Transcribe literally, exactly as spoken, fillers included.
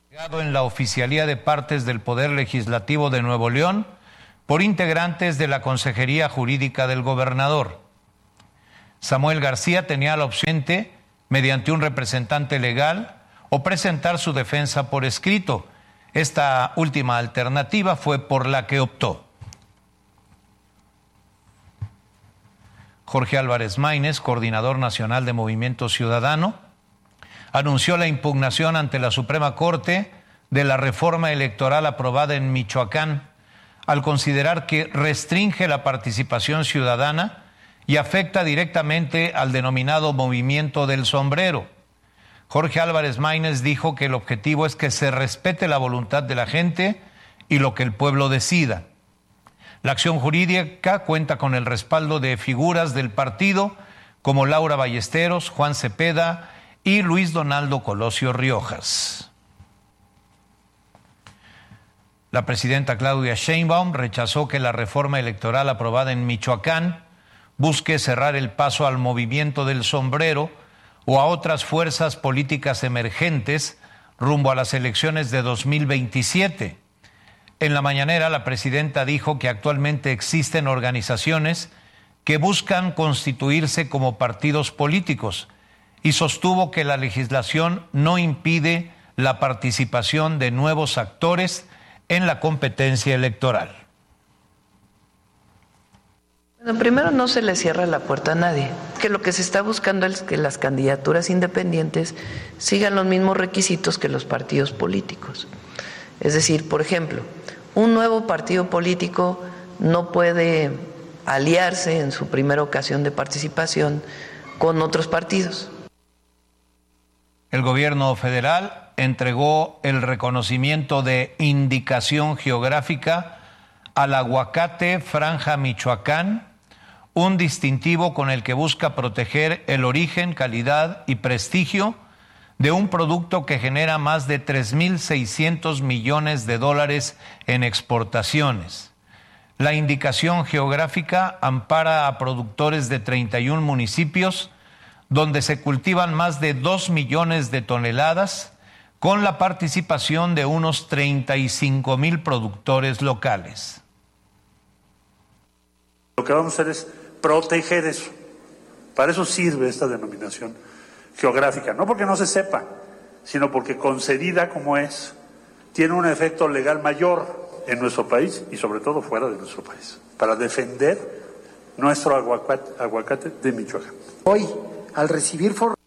En la Oficialía de Partes del Poder Legislativo de Nuevo León por integrantes de la Consejería Jurídica del Gobernador. Samuel García tenía la opción de, mediante un representante legal, o presentar su defensa por escrito. Esta última alternativa fue por la que optó. Jorge Álvarez Maínez, coordinador nacional de Movimiento Ciudadano, anunció la impugnación ante la Suprema Corte de la reforma electoral aprobada en Michoacán, al considerar que restringe la participación ciudadana y afecta directamente al denominado Movimiento del Sombrero. Jorge Álvarez Maínez dijo que el objetivo es que se respete la voluntad de la gente y lo que el pueblo decida. La acción jurídica cuenta con el respaldo de figuras del partido como Laura Ballesteros, Juan Cepeda y Luis Donaldo Colosio Riojas. La presidenta Claudia Sheinbaum rechazó que la reforma electoral aprobada en Michoacán busque cerrar el paso al Movimiento del Sombrero o a otras fuerzas políticas emergentes rumbo a las elecciones de dos mil veintisiete. En la mañanera, la presidenta dijo que actualmente existen organizaciones que buscan constituirse como partidos políticos y sostuvo que la legislación no impide la participación de nuevos actores en la competencia electoral. Bueno, primero, no se le cierra la puerta a nadie, que lo que se está buscando es que las candidaturas independientes sigan los mismos requisitos que los partidos políticos. Es decir, por ejemplo, un nuevo partido político no puede aliarse en su primera ocasión de participación con otros partidos. El gobierno federal entregó el reconocimiento de indicación geográfica al aguacate Franja Michoacán, un distintivo con el que busca proteger el origen, calidad y prestigio de un producto que genera más de tres mil seiscientos millones de dólares en exportaciones. La indicación geográfica ampara a productores de treinta y un municipios donde se cultivan más de dos millones de toneladas, con la participación de unos treinta y cinco mil productores locales. Lo que vamos a hacer es proteger eso. Para eso sirve esta denominación geográfica, no porque no se sepa, sino porque concedida como es, tiene un efecto legal mayor en nuestro país y sobre todo fuera de nuestro país, para defender nuestro aguacate, aguacate de Michoacán. Hoy, al recibir for